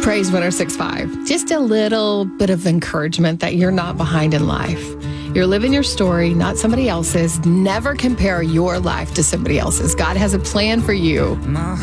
Praise 106.5. Just a little bit of encouragement that you're not behind in life. You're living your story, not somebody else's. Never compare your life to somebody else's. God has a plan for you.